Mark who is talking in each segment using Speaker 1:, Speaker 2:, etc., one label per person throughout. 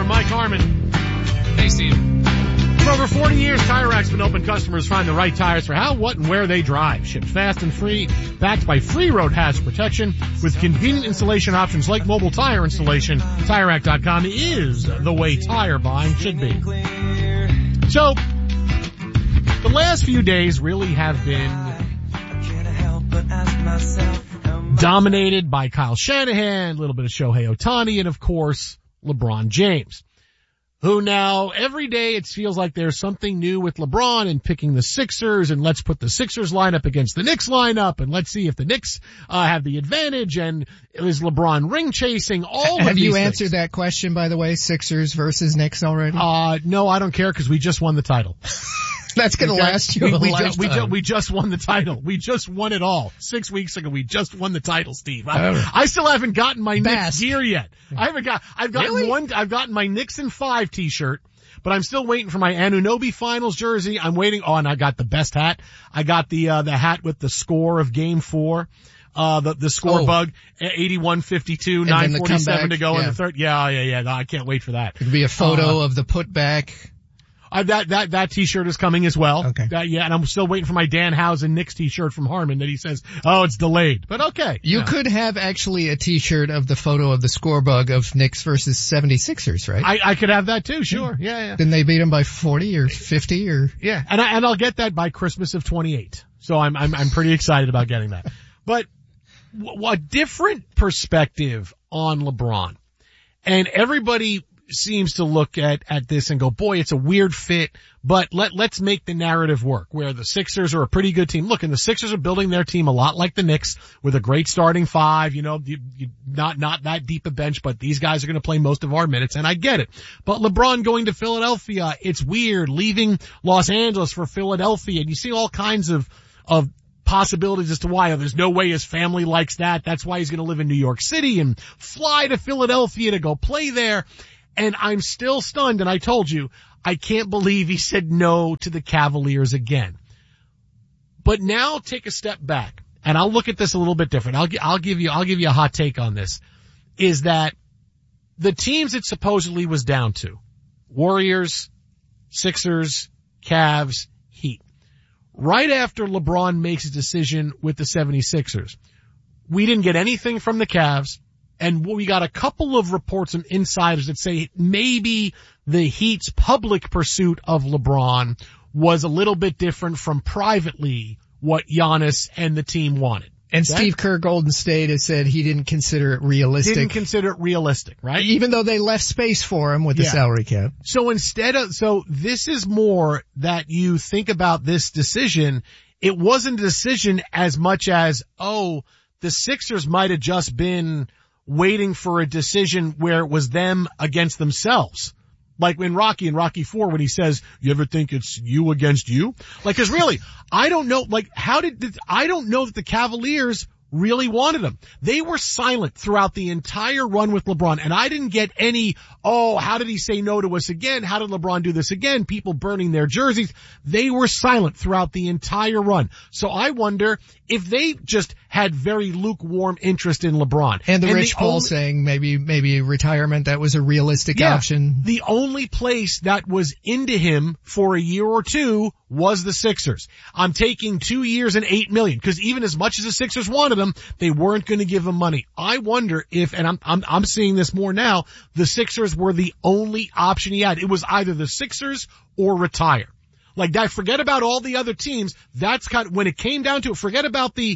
Speaker 1: Mike Harmon.
Speaker 2: Hey, Steve.
Speaker 1: For over 40 years, Tire Rack's been helping customers find the right tires for how, what, and where they drive. Shipped fast and free, backed by free road hazard protection, with convenient installation options like mobile tire installation. TireRack.com is the way tire buying should be. So, the last few days really have been dominated by Kyle Shanahan, a little bit of Shohei Ohtani, and of course, LeBron James, who now every day it feels like there's something new with LeBron and picking the Sixers, and let's put the Sixers lineup against the Knicks lineup, and let's see if the Knicks have the advantage, and is LeBron ring chasing, all of these
Speaker 3: Have you
Speaker 1: things.
Speaker 3: answered that question, by the way, Sixers versus Knicks already?
Speaker 1: No, I don't care because we just won the title.
Speaker 3: That's going to last you a lifetime.
Speaker 1: We just won the title. We just won it all. 6 weeks ago, we just won the title, Steve. I still haven't gotten my Knicks gear yet. I've gotten my Knicks in 5 t-shirt, but I'm still waiting for my Anunoby finals jersey. I'm waiting. Oh, and I got the best hat. I got the hat with the score of game 4. The score bug, 81-52, 9:47 to go in the third. Yeah. No, I can't wait for that.
Speaker 3: It'd be a photo of the putback.
Speaker 1: That t-shirt is coming as well.
Speaker 3: Okay.
Speaker 1: And I'm still waiting for my Dan Housen Knicks t-shirt from Harmon that he says, oh, it's delayed. But okay.
Speaker 3: You could have actually a t-shirt of the photo of the score bug of Knicks versus 76ers, right?
Speaker 1: I could have that too, sure. Yeah.
Speaker 3: Didn't they beat them by 40 or 50 or?
Speaker 1: Yeah. And I'll get that by Christmas of 28. So I'm pretty excited about getting that. But a different perspective on LeBron. And everybody seems to look at this and go, boy, it's a weird fit, but let's make the narrative work, where the Sixers are a pretty good team. Look, and the Sixers are building their team a lot like the Knicks with a great starting 5, not that deep a bench, but these guys are going to play most of our minutes, and I get it. But LeBron going to Philadelphia, it's weird, leaving Los Angeles for Philadelphia, and you see all kinds of possibilities as to why. There's no way his family likes that. That's why he's going to live in New York City and fly to Philadelphia to go play there. And I'm still stunned, and I told you, I can't believe he said no to the Cavaliers again. But now take a step back, and I'll look at this a little bit different. I'll give you a hot take on this, is that the teams it supposedly was down to, Warriors, Sixers, Cavs, Heat, right after LeBron makes his decision with the 76ers, we didn't get anything from the Cavs. And we got a couple of reports from insiders that say maybe the Heat's public pursuit of LeBron was a little bit different from privately what Giannis and the team wanted.
Speaker 3: And Steve Kerr, Golden State, has said he didn't consider it realistic.
Speaker 1: Right?
Speaker 3: Even though they left space for him with the salary cap.
Speaker 1: So so this is more that you think about this decision. It wasn't a decision as much as, the Sixers might have just been waiting for a decision where it was them against themselves. Like in Rocky 4 when he says, you ever think it's you against you? Like, cause really, I don't know, I don't know that the Cavaliers really wanted him. They were silent throughout the entire run with LeBron, and I didn't get any, how did he say no to us again? How did LeBron do this again? People burning their jerseys. They were silent throughout the entire run. So I wonder if they just had very lukewarm interest in LeBron.
Speaker 3: And Rich Paul saying maybe retirement, that was a realistic option.
Speaker 1: The only place that was into him for a year or two was the Sixers. I'm taking 2 years and $8 million, because even as much as the Sixers wanted him, they weren't going to give him money. I wonder if, and I'm seeing this more now, the Sixers were the only option he had. It was either the Sixers or retire. Like that, forget about all the other teams. That's kind of, when it came down to it, forget about the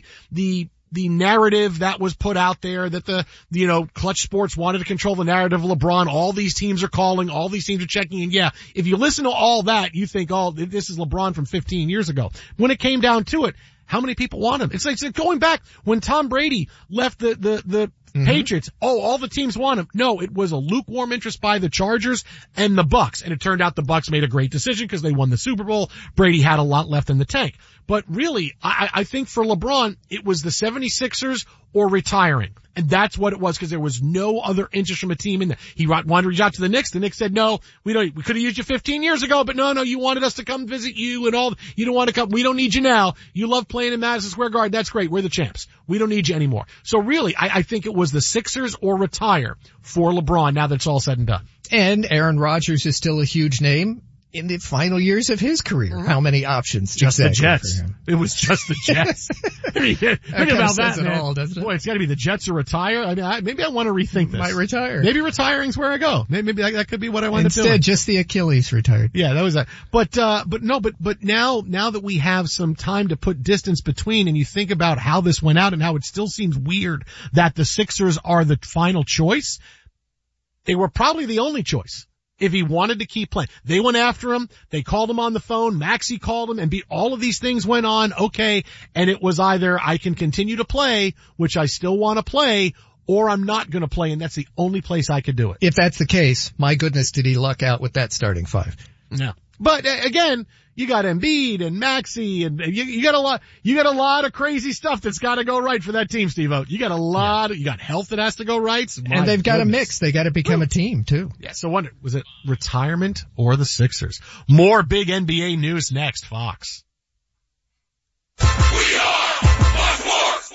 Speaker 1: narrative that was put out there that Clutch Sports wanted to control the narrative of LeBron. All these teams are calling, all these teams are checking. And yeah, if you listen to all that, you think, this is LeBron from 15 years ago. When it came down to it, how many people want him? It's like going back when Tom Brady left the Patriots. All the teams want him. No, it was a lukewarm interest by the Chargers and the Bucks. And it turned out the Bucks made a great decision because they won the Super Bowl. Brady had a lot left in the tank. But really, I think for LeBron, it was the 76ers or retiring. And that's what it was, because there was no other interest from a team in there. He wanted to reach out to the Knicks. The Knicks said, no, we could have used you 15 years ago, but no, you wanted us to come visit you and all. You don't want to come. We don't need you now. You love playing in Madison Square Garden. That's great. We're the champs. We don't need you anymore. So really, I think it was the Sixers or retire for LeBron now that it's all said and done.
Speaker 3: And Aaron Rodgers is still a huge name in the final years of his career. How many options?
Speaker 1: Just
Speaker 3: exactly
Speaker 1: the Jets. It was just the Jets. Think about that, man.
Speaker 3: All, doesn't it?
Speaker 1: Boy, it's got to be the Jets or retire. I mean, maybe I want to rethink this.
Speaker 3: Might retire.
Speaker 1: Maybe retiring's where I go. Maybe that could be what I want to do.
Speaker 3: Instead, just the Achilles retired.
Speaker 1: Yeah, that was that. But now that we have some time to put distance between, and you think about how this went out and how it still seems weird that the Sixers are the final choice, they were probably the only choice. If he wanted to keep playing, they went after him. They called him on the phone. Maxey called him, and all of these things went on. Okay. And it was either I can continue to play, which I still want to play, or I'm not going to play. And that's the only place I could do it.
Speaker 3: If that's the case, my goodness, did he luck out with that starting five?
Speaker 1: Yeah. But again, you got Embiid and Maxey, and you got a lot of crazy stuff that's got to go right for that team, Steve-O. You got a lot you got health that has to go right.
Speaker 3: And they've got to mix. They got to become a team too.
Speaker 1: Yeah. So was it retirement or the Sixers? More big NBA news next, Fox.
Speaker 2: We are Fox Sports.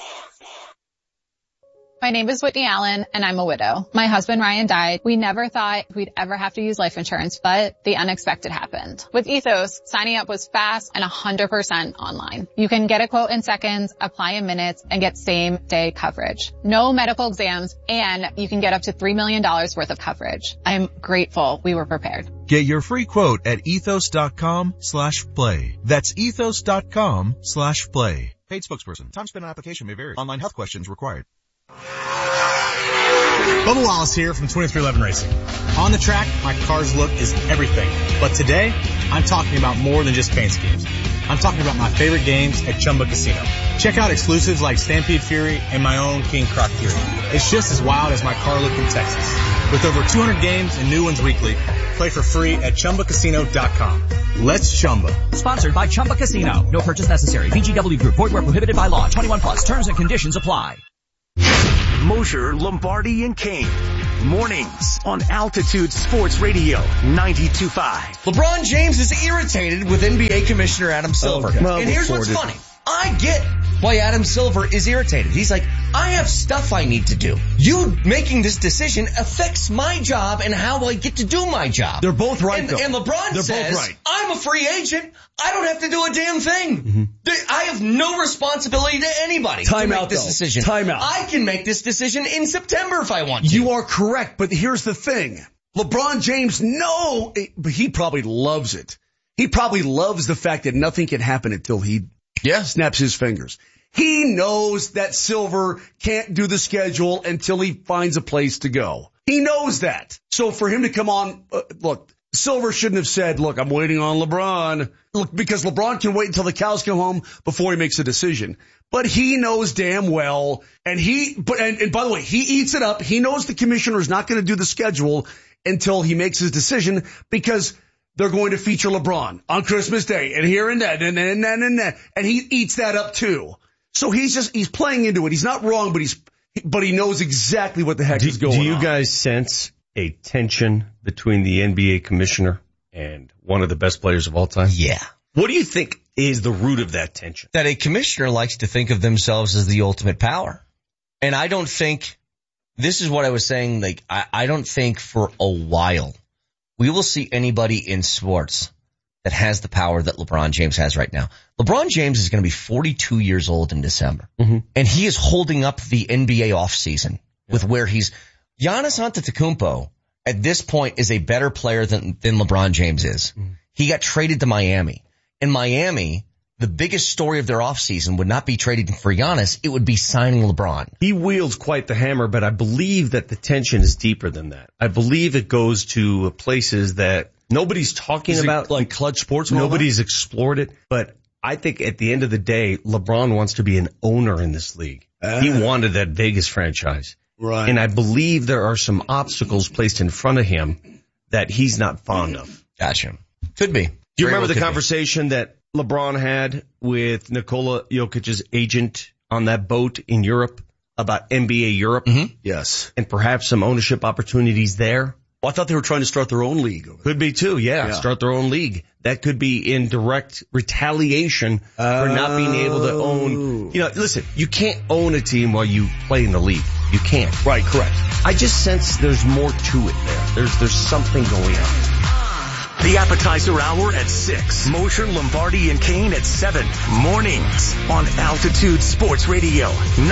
Speaker 4: My name is Whitney Allen, and I'm a widow. My husband Ryan died. We never thought we'd ever have to use life insurance, but the unexpected happened. With Ethos, signing up was fast and 100% online. You can get a quote in seconds, apply in minutes, and get same-day coverage. No medical exams, and you can get up to $3 million worth of coverage. I'm grateful we were prepared.
Speaker 5: Get your free quote at ethos.com/play. That's ethos.com/play. Paid spokesperson. Time spent on application may vary. Online health questions required.
Speaker 6: Bubba Wallace here from 2311 Racing. On the track, my car's look is everything. But today, I'm talking about more than just paint schemes. I'm talking about my favorite games at Chumba Casino. Check out exclusives like Stampede Fury and my own King Croc Fury. It's just as wild as my car look in Texas. With over 200 games and new ones weekly, play for free at ChumbaCasino.com. Let's Chumba.
Speaker 7: Sponsored by Chumba Casino. No purchase necessary. VGW Group. Void where prohibited by law. 21 plus. Terms and conditions apply.
Speaker 8: Mosher, Lombardi, and Kane. Mornings on Altitude Sports Radio 92.5.
Speaker 9: LeBron James is irritated with NBA Commissioner Adam Silver. Okay. Well, and here's what's funny. I get why Adam Silver is irritated. He's like, I have stuff I need to do. You making this decision affects my job and how I get to do my job.
Speaker 10: They're both right, though.
Speaker 9: And LeBron
Speaker 10: They're
Speaker 9: says,
Speaker 10: both right.
Speaker 9: I'm a free agent. I don't have to do a damn thing. Mm-hmm. I have no responsibility to anybody to make this decision.
Speaker 10: Time out.
Speaker 9: I can make this decision in September if I want to.
Speaker 10: You are correct, but here's the thing. LeBron James, but he probably loves it. He probably loves the fact that nothing can happen until he snaps his fingers. He knows that Silver can't do the schedule until he finds a place to go. He knows that. So for him to come on, look, Silver shouldn't have said, look, I'm waiting on LeBron. Look, because LeBron can wait until the cows come home before he makes a decision. But he knows damn well, and by the way, he eats it up. He knows the commissioner is not going to do the schedule until he makes his decision, because they're going to feature LeBron on Christmas Day and here and that and that, and he eats that up too. So he's playing into it. He's not wrong, but he knows exactly what the heck is going on.
Speaker 11: Do you guys sense a tension between the NBA commissioner and one of the best players of all time?
Speaker 9: Yeah.
Speaker 11: What do you think is the root of that tension?
Speaker 9: That a commissioner likes to think of themselves as the ultimate power. And I don't think, this is what I was saying, like, I don't think for a while we will see anybody in sports that has the power that LeBron James has right now. LeBron James is going to be 42 years old in December. Mm-hmm. And he is holding up the NBA offseason with where Giannis Antetokounmpo at this point is a better player than LeBron James is. Mm-hmm. He got traded to Miami. In Miami, the biggest story of their offseason would not be trading for Giannis. It would be signing LeBron.
Speaker 11: He wields quite the hammer, but I believe that the tension is deeper than that. I believe it goes to places that nobody's talking about.
Speaker 10: Like Clutch Sports?
Speaker 11: Nobody's explored it. But I think at the end of the day, LeBron wants to be an owner in this league. He wanted that Vegas franchise.
Speaker 10: Right.
Speaker 11: And I believe there are some obstacles placed in front of him that he's not fond of.
Speaker 9: Gotcha. Could be.
Speaker 11: Do you remember the conversation that LeBron had with Nikola Jokic's agent on that boat in Europe about NBA Europe.
Speaker 10: Yes.
Speaker 11: And perhaps some ownership opportunities there.
Speaker 10: Well, I thought they were trying to start their own league.
Speaker 11: Could be too, yeah. Start their own league. That could be in direct retaliation for not being able to own. You know, listen, you can't own a team while you play in the league. You can't.
Speaker 10: Right, correct.
Speaker 11: I just sense there's more to it there. There's something going on.
Speaker 8: The appetizer hour at 6. Mosher, Lombardi, and Kane at 7. Mornings on Altitude Sports Radio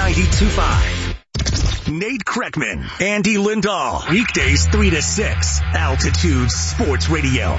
Speaker 8: 92.5. Nate Kreckman, Andy Lindahl. Weekdays 3 to 6. Altitude Sports Radio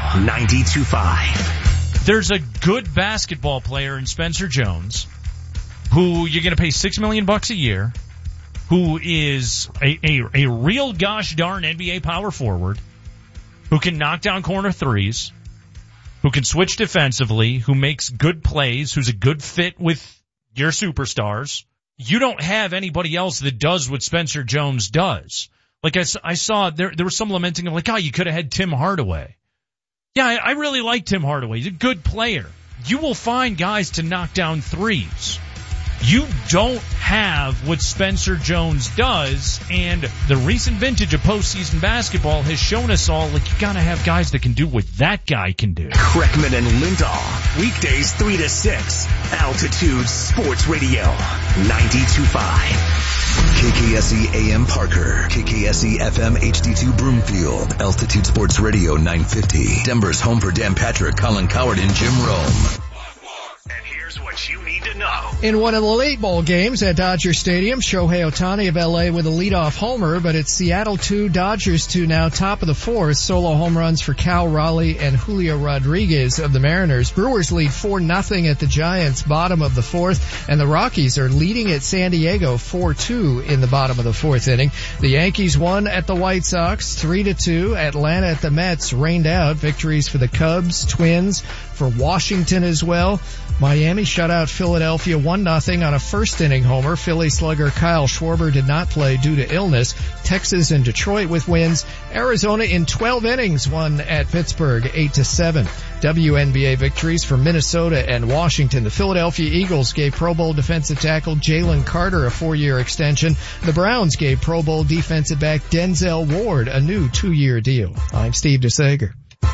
Speaker 8: 92.5.
Speaker 12: There's a good basketball player in Spencer Jones who you're going to pay $6 million a year, who is a real gosh darn NBA power forward, who can knock down corner threes, who can switch defensively, who makes good plays, who's a good fit with your superstars. You don't have anybody else that does what Spencer Jones does. Like I saw there was some lamenting of like, oh, you could have had Tim Hardaway. Yeah, I really like Tim Hardaway. He's a good player. You will find guys to knock down threes. You don't have what Spencer Jones does, and the recent vintage of postseason basketball has shown us all, like, you gotta have guys that can do what that guy can do.
Speaker 8: Kreckman and Lindahl, weekdays 3 to 6, Altitude Sports Radio 92.5.
Speaker 13: KKSE AM Parker, KKSE FM HD2 Broomfield, Altitude Sports Radio 950. Denver's home for Dan Patrick, Colin Coward, and Jim Rome.
Speaker 8: And here's what you need to know.
Speaker 3: In one of the late bowl games at Dodger Stadium, Shohei Ohtani of LA with a leadoff homer, but it's Seattle 2, Dodgers 2 now, top of the fourth. Solo home runs for Cal Raleigh and Julio Rodriguez of the Mariners. Brewers lead 4-0 at the Giants, bottom of the fourth, and the Rockies are leading at San Diego 4-2 in the bottom of the fourth inning. The Yankees won at the White Sox 3-2. Atlanta at the Mets rained out. Victories for the Cubs, Twins, for Washington as well. Miami shut out Philadelphia 1-0 on a first inning homer. Philly slugger Kyle Schwarber did not play due to illness. Texas and Detroit with wins. Arizona in 12 innings won at Pittsburgh 8-7. WNBA victories for Minnesota and Washington. The Philadelphia Eagles gave Pro Bowl defensive tackle Jalen Carter a 4-year extension. The Browns gave Pro Bowl defensive back Denzel Ward a new 2-year deal. I'm Steve DeSager.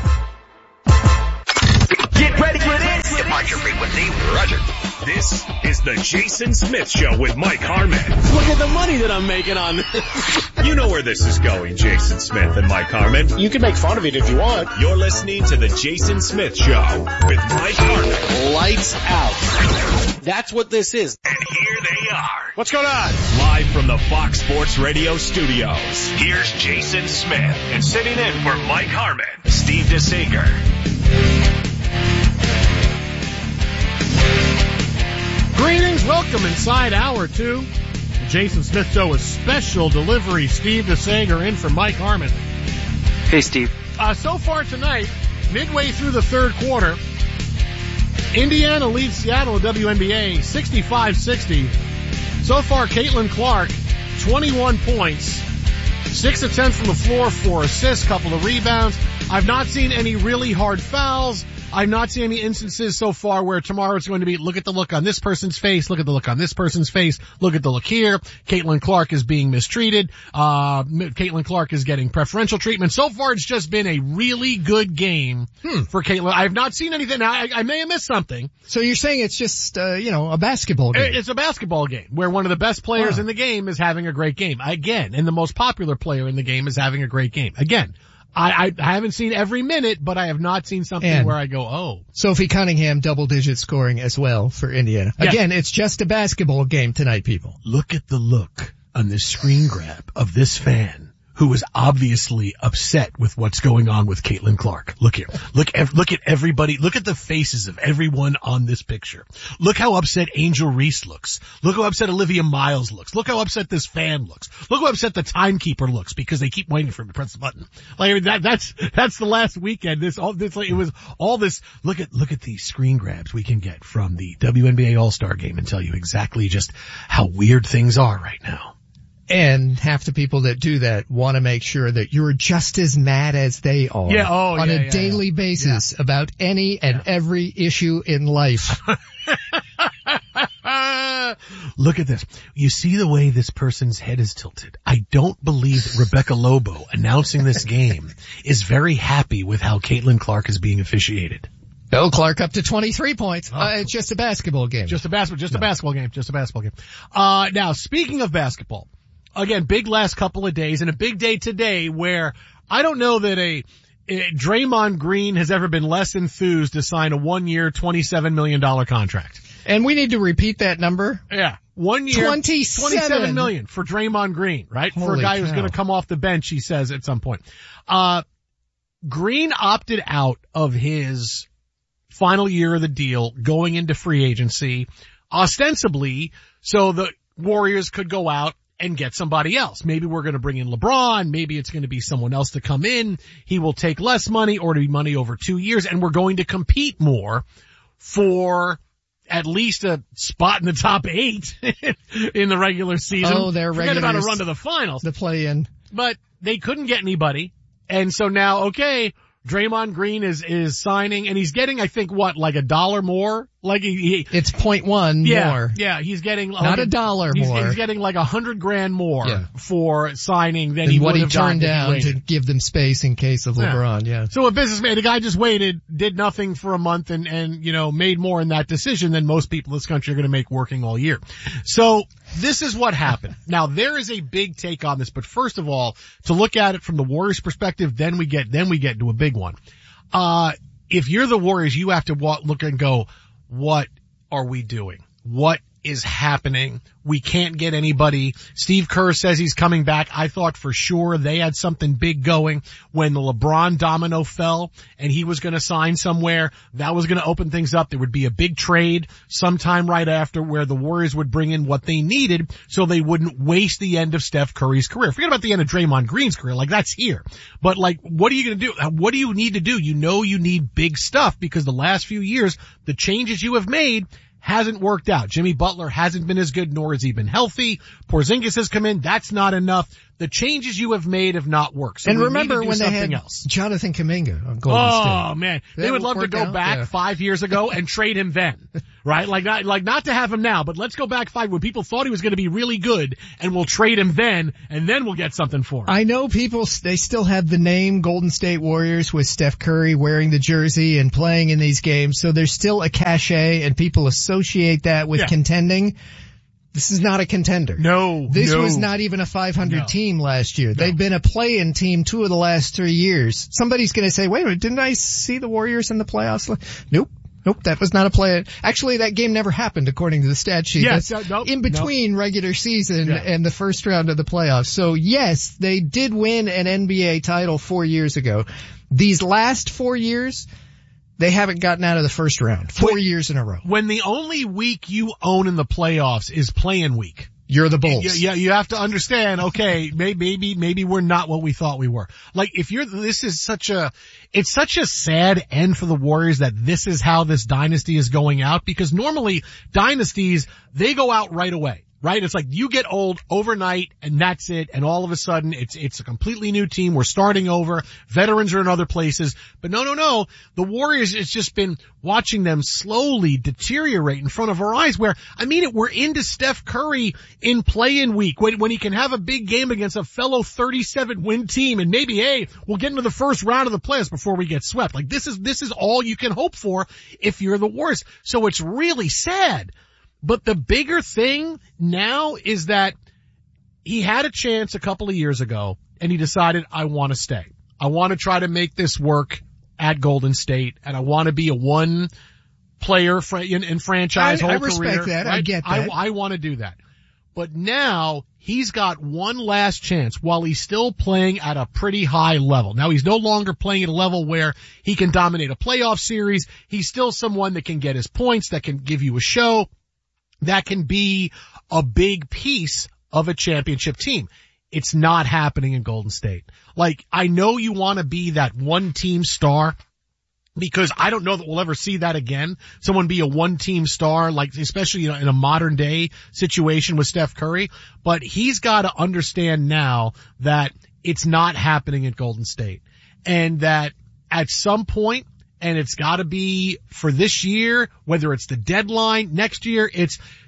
Speaker 8: Get ready for this. Departure frequency, Roger. This is the Jason Smith Show with Mike Harmon.
Speaker 14: Look at the money that I'm making on this.
Speaker 8: You know where this is going, Jason Smith and Mike Harmon.
Speaker 14: You can make fun of it if you want.
Speaker 8: You're listening to the Jason Smith Show with Mike Harmon.
Speaker 14: Lights out. That's what this is.
Speaker 8: And here they are.
Speaker 14: What's going on?
Speaker 8: Live from the Fox Sports Radio studios. Here's Jason Smith. And sitting in for Mike Harmon, Steve DeSager.
Speaker 1: Greetings, welcome inside hour 2. The Jason Smith Show, a special delivery. Steve DeSager in for Mike Harmon.
Speaker 15: Hey, Steve.
Speaker 1: So far tonight, midway through the third quarter, Indiana leads Seattle at WNBA 65-60. So far, Caitlin Clark, 21 points, 6 of 10 from the floor, 4 assists, couple of rebounds. I've not seen any really hard fouls. I've not seen any instances so far where tomorrow it's going to be, look at the look on this person's face, look at the look on this person's face, look at the look here. Caitlin Clark is being mistreated. Caitlin Clark is getting preferential treatment. So far it's just been a really good game for Caitlin. I have not seen anything. Now, I may have missed something.
Speaker 3: So you're saying it's just, a basketball game?
Speaker 1: It's a basketball game where one of the best players in the game is having a great game. Again, and the most popular player in the game is having a great game. Again. I haven't seen every minute, but I have not seen something where I go, oh.
Speaker 3: Sophie Cunningham, double-digit scoring as well for Indiana. Yeah. Again, it's just a basketball game tonight, people.
Speaker 1: Look at the look on this screen grab of this fan who is obviously upset with what's going on with Caitlin Clark. Look here. Look at everybody. Look at the faces of everyone on this picture. Look how upset Angel Reese looks. Look how upset Olivia Miles looks. Look how upset this fan looks. Look how upset the timekeeper looks because they keep waiting for him to press the button. Like that's the last weekend. It was all this. Look at these screen grabs we can get from the WNBA All-Star game and tell you exactly just how weird things are right now.
Speaker 3: And half the people that do that want to make sure that you're just as mad as they are on a daily basis about any and every issue in life.
Speaker 1: Look at this. You see the way this person's head is tilted. I don't believe that Rebecca Lobo, announcing this game, is very happy with how Caitlin Clark is being officiated.
Speaker 3: Bill Clark up to 23 points. It's just a basketball game.
Speaker 1: Just a basketball game. Now, speaking of basketball, again, big last couple of days and a big day today where I don't know that Draymond Green has ever been less enthused to sign a 1-year, $27 million contract.
Speaker 3: And we need to repeat that number.
Speaker 1: Yeah. 1 year, 27 million for Draymond Green, right?
Speaker 3: Holy
Speaker 1: for a guy
Speaker 3: cow.
Speaker 1: who's going to come off the bench, he says at some point. Green opted out of his final year of the deal going into free agency, ostensibly so the Warriors could go out and get somebody else. Maybe we're going to bring in LeBron. Maybe it's going to be someone else to come in. He will take less money or to be money over 2 years, and we're going to compete more for at least a spot in the top 8 in the regular season.
Speaker 3: Oh, they're regular.
Speaker 1: Forget about a run to the finals.
Speaker 3: The play-in.
Speaker 1: But they couldn't get anybody. And so now, okay, Draymond Green is signing, and he's getting, I think, like $1 more? Like
Speaker 3: it's 0.1 more.
Speaker 1: Yeah, he's getting
Speaker 3: not $1 more.
Speaker 1: He's getting like $100,000 more for signing than
Speaker 3: he
Speaker 1: would have
Speaker 3: turned down
Speaker 1: to
Speaker 3: give them space in case of LeBron. Yeah.
Speaker 1: So a businessman, a guy just waited, did nothing for a month, and made more in that decision than most people in this country are going to make working all year. So this is what happened. Now there is a big take on this, but first of all, to look at it from the Warriors' perspective, then we get to a big one. If you're the Warriors, you have to look and go, what are we doing? What is happening? We can't get anybody. Steve Kerr says he's coming back. I thought for sure they had something big going when the LeBron domino fell and he was going to sign somewhere. That was going to open things up. There would be a big trade sometime right after where the Warriors would bring in what they needed so they wouldn't waste the end of Steph Curry's career. Forget about the end of Draymond Green's career. Like, that's here. But like, what are you going to do? What do you need to do? You know you need big stuff because the last few years, the changes you have made hasn't worked out. Jimmy Butler hasn't been as good, nor has he been healthy. Porzingis has come in. That's not enough. The changes you have made have not worked. So
Speaker 3: and remember when they had
Speaker 1: else.
Speaker 3: Jonathan Kuminga on Golden State.
Speaker 1: Oh man, they would love to go back 5 years ago and trade him then, right? Like not to have him now, but let's go back 5 when people thought he was going to be really good, and we'll trade him then, and then we'll get something for him.
Speaker 3: I know they still have the name Golden State Warriors with Steph Curry wearing the jersey and playing in these games, so there's still a cachet, and people associate that with contending. This is not a contender.
Speaker 1: No.
Speaker 3: This was not even a 500 team last year. They've been a play-in team 2 of the last 3 years. Somebody's going to say, wait a minute, didn't I see the Warriors in the playoffs? Nope, that was not a play. Actually, that game never happened according to the stat sheet.
Speaker 1: Yes,
Speaker 3: That's in between regular season and the first round of the playoffs. So yes, they did win an NBA title 4 years ago. These last 4 years, they haven't gotten out of the first round 4 years in a row.
Speaker 1: When the only week you own in the playoffs is play-in week,
Speaker 3: you're the Bulls.
Speaker 1: Yeah, you have to understand, okay, maybe we're not what we thought we were. Like, it's such a sad end for the Warriors that this is how this dynasty is going out, because normally dynasties, they go out right away. Right? It's like you get old overnight and that's it. And all of a sudden it's a completely new team. We're starting over. Veterans are in other places. But no. The Warriors, it's just been watching them slowly deteriorate in front of our eyes we're into Steph Curry in play-in week when he can have a big game against a fellow 37-win team and maybe, we'll get into the first round of the playoffs before we get swept. Like this is all you can hope for if you're the Warriors. So it's really sad. But the bigger thing now is that he had a chance a couple of years ago and he decided, I want to stay. I want to try to make this work at Golden State and I want to be a one player in franchise whole career.
Speaker 3: I respect that. Right? I get that.
Speaker 1: I want to do that. But now he's got one last chance while he's still playing at a pretty high level. Now he's no longer playing at a level where he can dominate a playoff series. He's still someone that can get his points, that can give you a show, that can be a big piece of a championship team. It's not happening in Golden State. Like, I know you want to be that one team star because I don't know that we'll ever see that again. Someone be a one team star, like especially in a modern day situation with Steph Curry. But he's got to understand now that it's not happening at Golden State and that at some point, and it's got to be for this year, whether it's the deadline next year,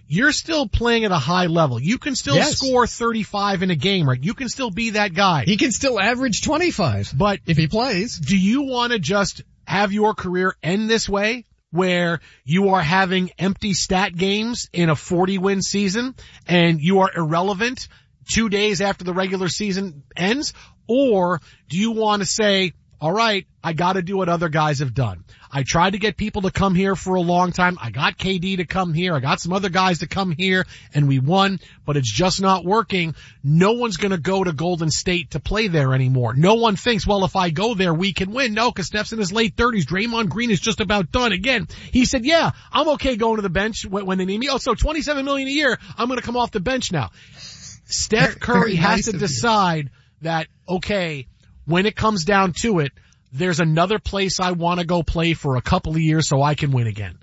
Speaker 1: you're still playing at a high level. You can still score 35 in a game, right? You can still be that guy.
Speaker 3: He can still average 25.
Speaker 1: But
Speaker 3: if he plays.
Speaker 1: Do you want to just have your career end this way, where you are having empty stat games in a 40-win season and you are irrelevant 2 days after the regular season ends? Or do you want to say, all right, I got to do what other guys have done. I tried to get people to come here for a long time. I got KD to come here. I got some other guys to come here, and we won, but it's just not working. No one's going to go to Golden State to play there anymore. No one thinks, well, if I go there, we can win. No, because Steph's in his late 30s. Draymond Green is just about done. Again, he said, yeah, I'm okay going to the bench when they need me. Oh, so $27 million a year, I'm going to come off the bench now. Steph Curry has to decide that, okay, when it comes down to it, there's another place I want to go play for a couple of years so I can win again.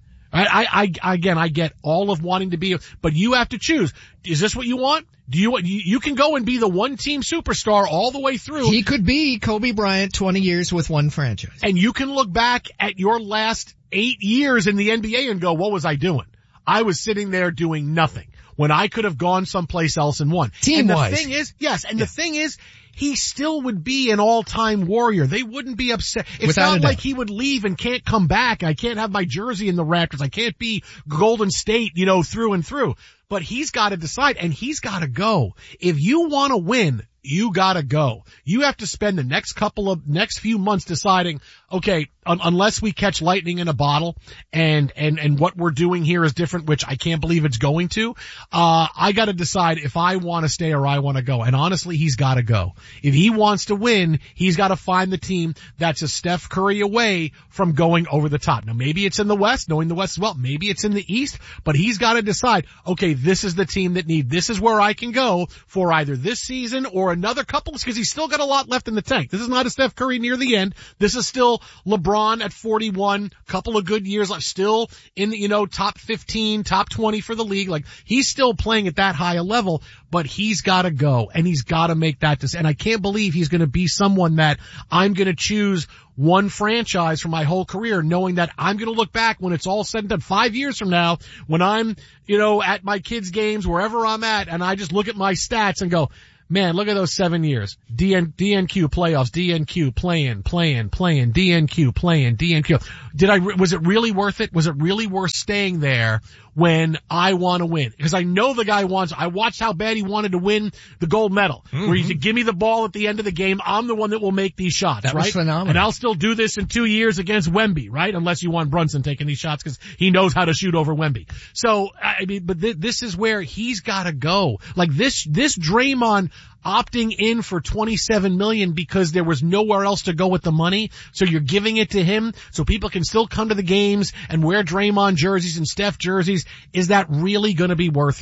Speaker 1: I get all of wanting to be, but you have to choose. Is this what you want? You can go and be the one team superstar all the way through.
Speaker 3: He could be Kobe Bryant 20 years with one franchise.
Speaker 1: And you can look back at your last 8 years in the NBA and go, what was I doing? I was sitting there doing nothing when I could have gone someplace else and won.
Speaker 3: Team-wise.
Speaker 1: And the thing is, the thing is, he still would be an all-time warrior. They wouldn't be upset. It's
Speaker 3: Without
Speaker 1: not like he would leave and can't come back. I can't have my jersey in the Raptors. I can't be Golden State, through and through. But he's got to decide, and he's got to go. If you want to win, you got to go. You have to spend the next few months deciding, okay, unless we catch lightning in a bottle and what we're doing here is different, which I can't believe it's going to, I got to decide if I want to stay or I want to go. And honestly, he's got to go. If he wants to win, he's got to find the team that's a Steph Curry away from going over the top. Now, maybe it's in the West, knowing the West as well. Maybe it's in the East, but he's got to decide, okay, this is the team this is where I can go for either this season or another couple, because he's still got a lot left in the tank. This is not a Steph Curry near the end. This is still LeBron at 41, couple of good years left, still in the, top 15, top 20 for the league. Like, he's still playing at that high a level, but he's got to go and he's got to make that decision. And I can't believe he's going to be someone that I'm going to choose one franchise for my whole career, knowing that I'm going to look back when it's all said and done 5 years from now, when I'm, at my kids' games, wherever I'm at, and I just look at my stats and go, man, look at those 7 years. DNQ playoffs, DNQ playing, DNQ playing, DNQ. Was it really worth it? Was it really worth staying there when I want to win? Because I know the guy I watched how bad he wanted to win the gold medal. Mm-hmm. Where he said, give me the ball at the end of the game. I'm the one that will make these shots,
Speaker 3: that
Speaker 1: right?
Speaker 3: Was phenomenal.
Speaker 1: And I'll still do this in 2 years against Wemby, right? Unless you want Brunson taking these shots because he knows how to shoot over Wemby. So, but this is where he's got to go. Like this Draymond opting in for $27 million because there was nowhere else to go with the money. So you're giving it to him so people can still come to the games and wear Draymond jerseys and Steph jerseys. Is that really going to be worth it?